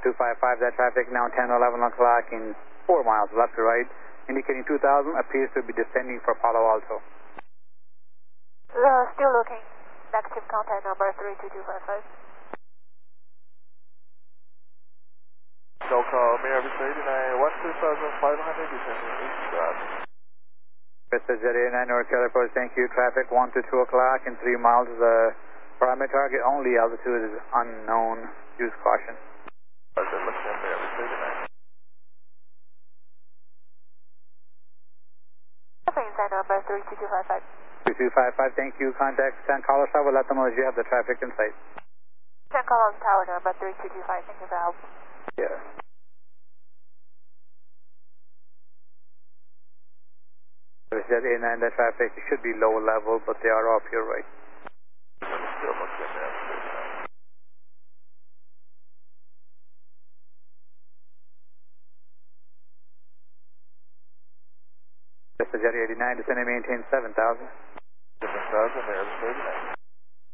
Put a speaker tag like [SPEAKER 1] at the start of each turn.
[SPEAKER 1] 255, that traffic now 10, 11 o'clock in 4 miles left to right, indicating 2000, appears to be descending for Palo Alto.
[SPEAKER 2] Still looking. Negative contact number 32255.
[SPEAKER 3] SoCal Mirror 39, 12500, descending eastbound.
[SPEAKER 1] Mr. Jet 89 North Carolina Approach, thank you. Traffic 1 to 2 o'clock in 3 miles. Primary target only, altitude is unknown. Use caution.
[SPEAKER 3] Roger, looking Mirror 39.
[SPEAKER 2] Inside number 32255.
[SPEAKER 1] 2255, thank you. Contact San Carlos Tower, let them know that you have the traffic in sight.
[SPEAKER 2] San Carlos Tower number 3225, thank you for help.
[SPEAKER 1] Yeah. Jet 89, the traffic should be low level, but they are off your right.
[SPEAKER 3] Still looking Mirror 39.
[SPEAKER 1] Mr. Jet 89, descend and maintain 7000.
[SPEAKER 3] 7000, Mirror 39.